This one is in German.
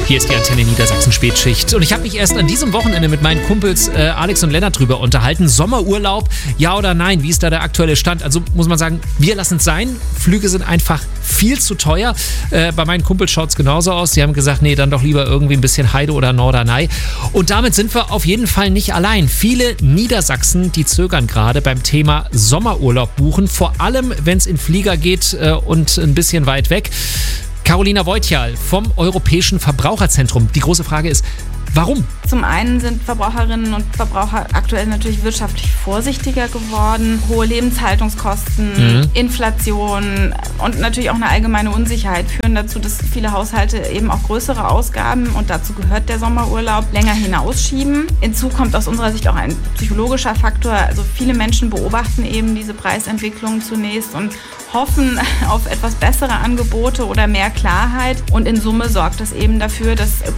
Hier ist die Antenne Niedersachsen Spätschicht. Und ich habe mich erst an diesem Wochenende mit meinen Kumpels Alex und Lennart drüber unterhalten. Sommerurlaub, ja oder nein? Wie ist da der aktuelle Stand? Also muss man sagen, wir lassen es sein. Flüge sind einfach viel zu teuer. Bei meinen Kumpels schaut es genauso aus. Die haben gesagt, nee, dann doch lieber irgendwie ein bisschen Heide oder Norderney. Und damit sind wir auf jeden Fall nicht allein. Viele Niedersachsen, die zögern gerade beim Thema Sommerurlaub buchen. Vor allem, wenn es in Flieger geht und ein bisschen weit weg. Carolina Wojtjal vom Europäischen Verbraucherzentrum. Die große Frage ist, warum? Zum einen sind Verbraucherinnen und Verbraucher aktuell natürlich wirtschaftlich vorsichtiger geworden. Hohe Lebenshaltungskosten, Inflation und natürlich auch eine allgemeine Unsicherheit führen dazu, dass viele Haushalte eben auch größere Ausgaben, und dazu gehört der Sommerurlaub, länger hinausschieben. Hinzu kommt aus unserer Sicht auch ein psychologischer Faktor. Also viele Menschen beobachten eben diese Preisentwicklung zunächst und hoffen auf etwas bessere Angebote oder mehr Klarheit. Und in Summe sorgt das eben dafür, dass